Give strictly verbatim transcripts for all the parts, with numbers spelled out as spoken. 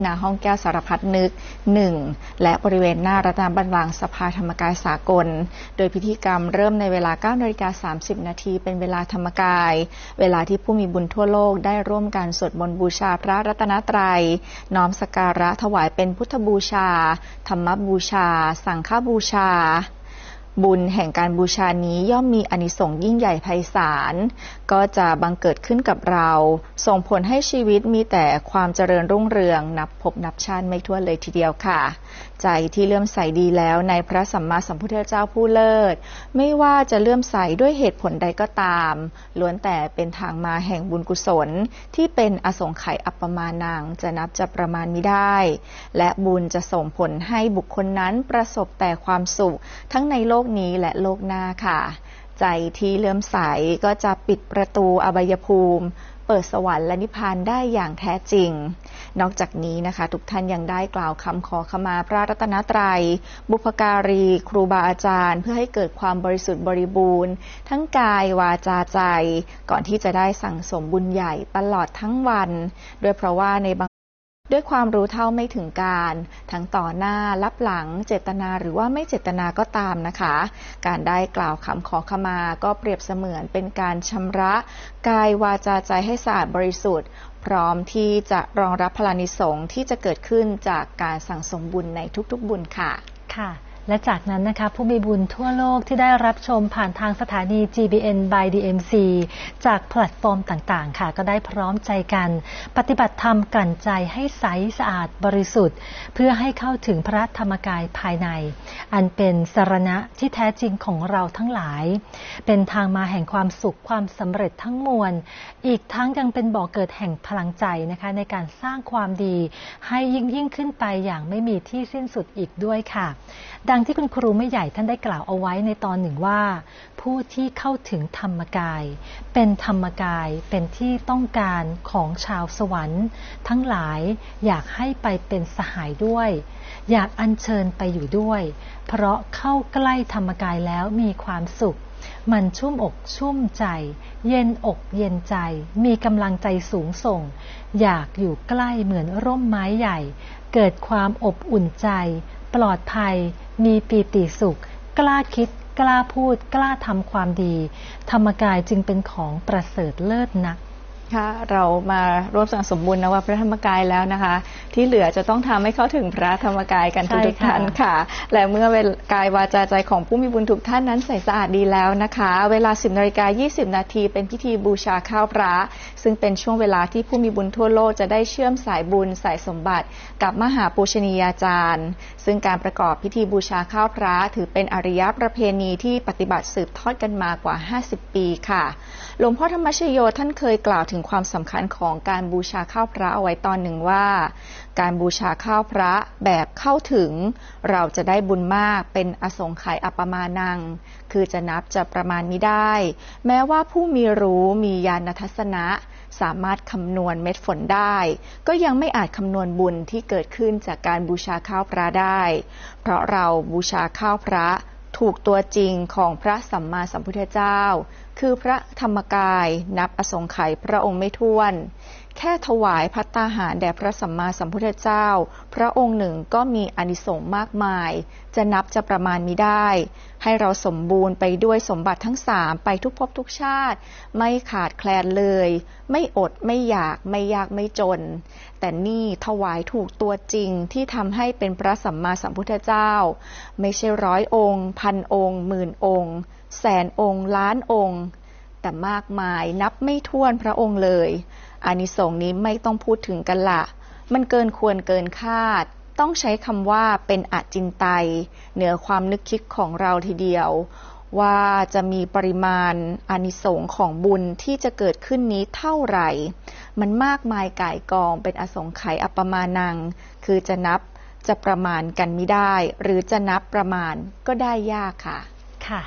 ณห้องแก้วสารพัดนึกหนึ่งและบริเวณหน้ารัตนบัลลังก์สภาธรรมกายสากลโดยพิธีกรรมเริ่มในเวลา เก้านาฬิกาสามสิบนาทีเป็นเวลาธรรมกายเวลาที่ผู้มีบุญทั่วโลกได้ร่วมกันสวดมนต์บูชาพระรัตนตรัยน้อมสักการะถวายเป็นพุทธบูชาธรรมบูชาสังฆบูชาบุญแห่งการบูชานี้ย่อมมีอานิสงส์ยิ่งใหญ่ไพศาลก็จะบังเกิดขึ้นกับเราส่งผลให้ชีวิตมีแต่ความเจริญรุ่งเรืองนับพบนับชาติไม่ถ้วนเลยทีเดียวค่ะใจที่เลื่อมใสดีแล้วในพระสัมมาสัมพุทธเจ้าผู้เลิศไม่ว่าจะเลื่อมใสด้วยเหตุผลใดก็ตามล้วนแต่เป็นทางมาแห่งบุญกุศลที่เป็นอสงไขยอัปปมานังจะนับจะประมาณมิได้และบุญจะส่งผลให้บุคคลนั้นประสบแต่ความสุขทั้งในโลกนี้และโลกหน้าค่ะใจที่เลื่อมใสก็จะปิดประตูอบายภูมิเปิดสวรรค์และนิพพานได้อย่างแท้จริงนอกจากนี้นะคะทุกท่านยังได้กล่าวคำขอขมาพระรัตนตรัยบุพการีครูบาอาจารย์เพื่อให้เกิดความบริสุทธิ์บริบูรณ์ทั้งกายวาจาใจก่อนที่จะได้สั่งสมบุญใหญ่ตลอดทั้งวันโดยเพราะว่าในบางด้วยความรู้เท่าไม่ถึงการทั้งต่อหน้ารับหลังเจตนาหรือว่าไม่เจตนาก็ตามนะคะการได้กล่าวคำขอขมาก็เปรียบเสมือนเป็นการชำระกายวาจาใจให้สะอาดบริสุทธิ์พร้อมที่จะรองรับพลานิสงส์ที่จะเกิดขึ้นจากการสั่งสมบุญในทุกๆบุญค่ะค่ะและจากนั้นนะคะผู้มีบุญทั่วโลกที่ได้รับชมผ่านทางสถานี จี บี เอ็น by ดี เอ็ม ซี จากแพลตฟอร์มต่างๆค่ะก็ได้พร้อมใจกันปฏิบัติธรรมกลั่นใจให้ใสสะอาดบริสุทธิ์เพื่อให้เข้าถึงพระธรรมกายภายในอันเป็นสรณะที่แท้จริงของเราทั้งหลายเป็นทางมาแห่งความสุขความสำเร็จทั้งมวลอีกทั้งยังเป็นบ่อเกิดแห่งพลังใจนะคะในการสร้างความดีให้ยิ่งยิ่งขึ้นไปอย่างไม่มีที่สิ้นสุดอีกด้วยค่ะดังที่คุณครูไม่ใหญ่ท่านได้กล่าวเอาไว้ในตอนหนึ่งว่าผู้ที่เข้าถึงธรรมกายเป็นธรรมกายเป็นที่ต้องการของชาวสวรรค์ทั้งหลายอยากให้ไปเป็นสหายด้วยอยากอัญเชิญไปอยู่ด้วยเพราะเข้าใกล้ธรรมกายแล้วมีความสุขมันชุ่มอกชุ่มใจเย็นอกเย็นใจมีกำลังใจสูงส่งอยากอยู่ใกล้เหมือนร่มไม้ใหญ่เกิดความอบอุ่นใจปลอดภัยมีปีติสุขกล้าคิดกล้าพูดกล้าทำความดีธรรมกายจึงเป็นของประเสริฐเลิศนักค่ะเรามาร่วมสั่งสมบุญนะว่าพระธรรมกายแล้วนะคะที่เหลือจะต้องทำให้เข้าถึงพระธรรมกายกันทุกท่านค่ะและเมื่อเวลากายวาจาใจของผู้มีบุญทุกท่านนั้นใสสะอาดดีแล้วนะคะเวลา สิบนาฬิกายี่สิบนาทีเป็นพิธีบูชาข้าวพระซึ่งเป็นช่วงเวลาที่ผู้มีบุญทั่วโลกจะได้เชื่อมสายบุญสายสมบัติกับมหาปูชนียาจารย์ซึ่งการประกอบพิธีบูชาข้าวพระถือเป็นอริยประเพณีที่ปฏิบัติสืบทอดกันมากว่าห้าสิบปีค่ะหลวงพ่อธรรมชโยท่านเคยกล่าวถึงความสำคัญของการบูชาข้าวพระเอาไว้ตอนหนึ่งว่าการบูชาข้าวพระแบบเข้าถึงเราจะได้บุญมากเป็นอสงไขยอัปปมานังคือจะนับจะประมาณมิได้แม้ว่าผู้มีรู้มีญาณทัศนะสามารถคำนวณเม็ดฝนได้ก็ยังไม่อาจคำนวณบุญที่เกิดขึ้นจากการบูชาข้าวพระได้เพราะเราบูชาข้าวพระถูกตัวจริงของพระสัมมาสัมพุทธเจ้าคือพระธรรมกายนับอสงไขยพระองค์ไม่ถ้วนแค่ถวายภัตตาหารแด่พระสัมมาสัมพุทธเจ้าพระองค์หนึ่งก็มีอานิสงส์มากมายจะนับจะประมาณมิได้ให้เราสมบูรณ์ไปด้วยสมบัติทั้งสามไปทุกภพทุกชาติไม่ขาดแคลนเลยไม่อดไม่อยากไม่ยากไม่จนแต่นี่ถวายถูกตัวจริงที่ทำให้เป็นพระสัมมาสัมพุทธเจ้าไม่ใช่ร้อยองค์พันองค์หมื่นองค์แสนองค์ล้านองค์แต่มากมายนับไม่ถ้วนพระองค์เลยอานิสงส์นี้ไม่ต้องพูดถึงกันละมันเกินควรเกินคาดต้องใช้คำว่าเป็นอจินไตยเหนือความนึกคิดของเราทีเดียวว่าจะมีปริมาณอานิสงส์ของบุญที่จะเกิดขึ้นนี้เท่าไหร่มันมากมายก่ายกองเป็นอสงไขยอัปปมานังคือจะนับจะประมาณกันไม่ได้หรือจะนับประมาณก็ได้ยากค่ะค่ะเพ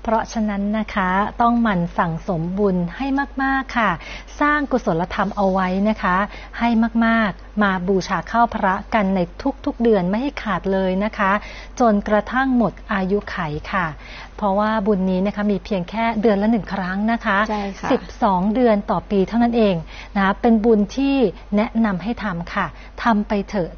เพราะฉะนั้นนะคะต้องหมั่นสั่งสมบุญให้มากๆค่ะสร้างกุศลธรรมเอาไว้นะคะให้มากๆมาบูชาข้าวพระกันในทุกๆเดือนไม่ให้ขาดเลยนะคะจนกระทั่งหมดอายุไขค่ะเพราะว่าบุญนี้นะคะมีเพียงแค่เดือนละหนึ่งครั้งนะคะสิบสองเดือนต่อปีเท่านั้นเองนะคะเป็นบุญที่แนะนำให้ทำค่ะทำไปเถอะ